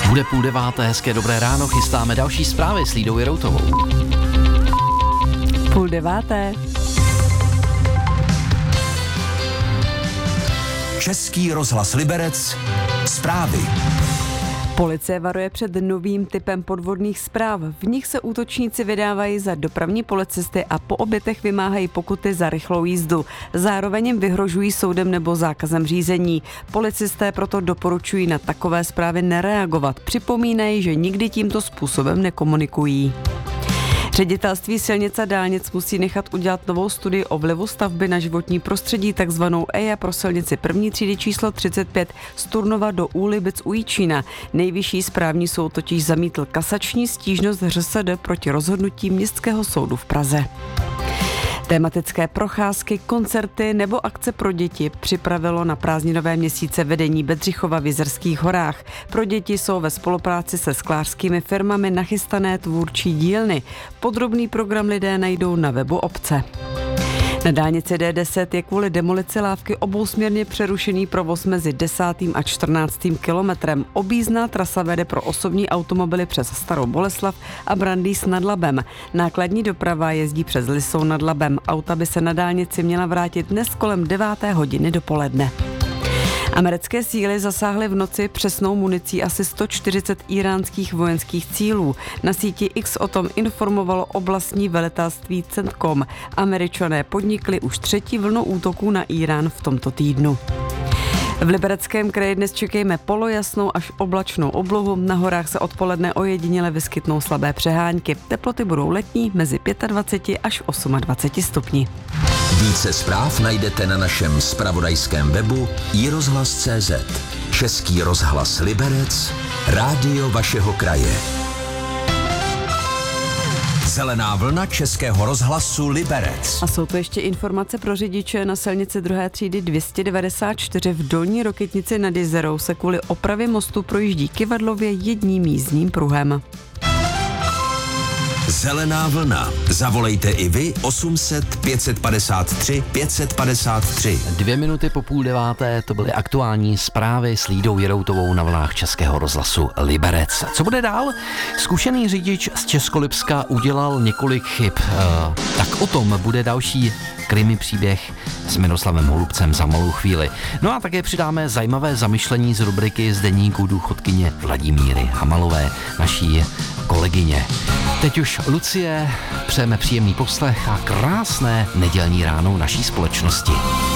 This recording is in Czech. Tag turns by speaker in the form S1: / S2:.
S1: Bude 8:30, hezké dobré ráno, chystáme další zprávy s Lídou Jiroutovou.
S2: 8:30.
S3: Český rozhlas Liberec, zprávy.
S2: Policie varuje před novým typem podvodných zpráv. V nich se útočníci vydávají za dopravní policisty a po obětech vymáhají pokuty za rychlou jízdu. Zároveň jim vyhrožují soudem nebo zákazem řízení. Policisté proto doporučují na takové zprávy nereagovat. Připomínají, že nikdy tímto způsobem nekomunikují. Ředitelství silnic a dálnic musí nechat udělat novou studii o vlivu stavby na životní prostředí, takzvanou EIA pro silnici první třídy číslo 35 z Turnova do Úlibic u Jičína. Nejvyšší správní soud totiž zamítl kasační stížnost ŘSD proti rozhodnutí Městského soudu v Praze. Tematické procházky, koncerty nebo akce pro děti připravilo na prázdninové měsíce vedení Bedřichova v Jizerských horách. Pro děti jsou ve spolupráci se sklářskými firmami nachystané tvůrčí dílny. Podrobný program lidé najdou na webu obce. Na dálnici D10 je kvůli demolici lávky obousměrně přerušený provoz mezi 10. a 14. kilometrem. Objízdná trasa vede pro osobní automobily přes Starou Boleslav a Brandýs nad Labem. Nákladní doprava jezdí přes Lisou nad Labem. Auta by se na dálnici měla vrátit dnes kolem 9. hodiny dopoledne. Americké síly zasáhly v noci přesnou municí asi 140 iránských vojenských cílů. Na síti X o tom informovalo oblastní velitelství CENTCOM. Američané podnikli už 3. vlnu útoků na Irán v tomto týdnu. V Libereckém kraji dnes čekejme polojasnou až oblačnou oblohu. Na horách se odpoledne ojediněle vyskytnou slabé přehánky. Teploty budou letní mezi 25 až 28 stupni.
S3: Více zpráv najdete na našem zpravodajském webu iRozhlas.cz. Český rozhlas Liberec, rádio vašeho kraje. Zelená vlna Českého rozhlasu Liberec.
S2: A jsou to ještě informace pro řidiče na silnici 2. třídy 294 v Dolní Rokytnici nad Jizerou se kvůli opravě mostu projíždí kyvadlově jedním jízdním pruhem.
S3: Zelená vlna. Zavolejte i vy 800 553 553.
S1: 2 minuty po 8:30, to byly aktuální zprávy s Lídou Jiroutovou na vlnách Českého rozhlasu Liberec. Co bude dál? Zkušený řidič z Českolipska udělal několik chyb. Tak o tom bude další krimi příběh s Miroslavem Holubcem za malou chvíli. No a také přidáme zajímavé zamyšlení z rubriky z deníku důchodkyně Vladimíry Hamalové, naší kolegyně. Teď už Lucie, přejeme příjemný poslech a krásné nedělní ráno naší společnosti.